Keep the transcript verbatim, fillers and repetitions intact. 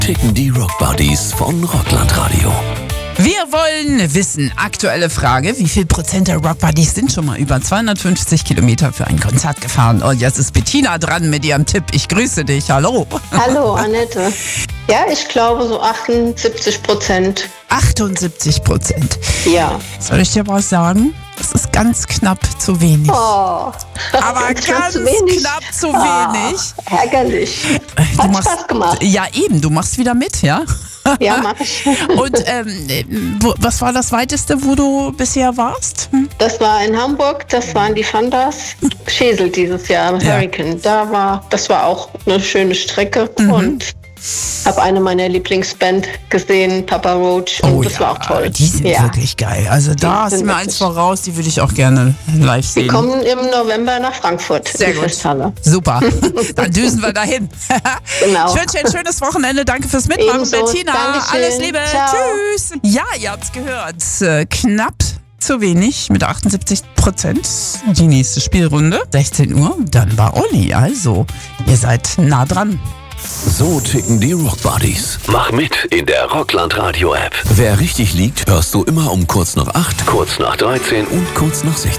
Ticken die Rock Buddies von Rockland Radio. Wir wollen wissen, aktuelle Frage, wie viel Prozent der Rock Buddies sind schon mal über zweihundertfünfzig Kilometer für ein Konzert gefahren? Und jetzt ist Bettina dran mit ihrem Tipp. Ich grüße dich. Hallo. Hallo, Annette. Ja, ich glaube so achtundsiebzig Prozent. achtundsiebzig Prozent. Ja. Soll ich dir was sagen? Das ist ganz knapp zu wenig. Oh. Aber ganz zu wenig. knapp zu wenig. Oh, ärgerlich. Du Hat machst, Spaß gemacht. Ja, eben. Du machst wieder mit, ja? Ja, mach ich. Und ähm, wo, was war das Weiteste, wo du bisher warst? Hm? Das war in Hamburg, das waren die Fantas. Schesel dieses Jahr, Ja. Hurricane. Da war, das war auch eine schöne Strecke. Mhm. Und habe eine meiner Lieblingsband gesehen, Papa Roach. Und das war auch toll. Die sind ja. wirklich geil. Also da hast du sind mir wirklich- eins voraus, die würde ich auch gerne live Wir sehen. kommen im November nach Frankfurt. Sehr die gut. Festhalle. Super. Dann düsen wir dahin. Genau. Ich wünsche dir ein schönes Wochenende. Danke fürs Mitmachen, Ebenso. Bettina. Dankeschön. Alles Liebe. Ciao. Tschüss. Ja, ihr habt's gehört. Äh, Knapp zu wenig mit achtundsiebzig Prozent. Die nächste Spielrunde. sechzehn Uhr. Dann war Olli. Also, ihr seid nah dran. So ticken die Rock Buddies. Mach mit in der Rockland Radio App. Wer richtig liegt, hörst du immer um kurz nach acht, kurz nach dreizehn und kurz nach sechzehn.